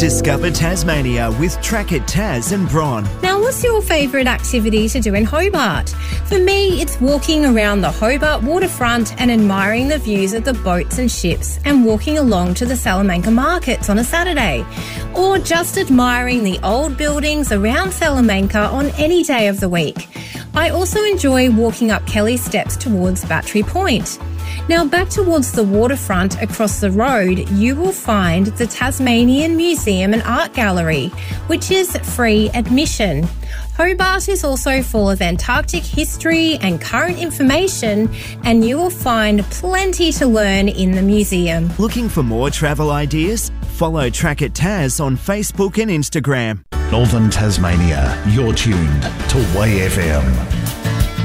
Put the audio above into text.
Discover Tasmania with Track It Tas and Bron. Now, what's your favourite activity to do in Hobart? For me, it's walking around the Hobart waterfront and admiring the views of the boats and ships and walking along to the Salamanca markets on a Saturday. Or just admiring the old buildings around Salamanca on any day of the week. I also enjoy walking up Kelly Steps towards Battery Point. Now, back towards the waterfront across the road, you will find the Tasmanian Museum and Art Gallery, which is free admission. Hobart is also full of Antarctic history and current information, and you will find plenty to learn in the museum. Looking for more travel ideas? Follow Track It Tas on Facebook and Instagram. Northern Tasmania, you're tuned to Way FM.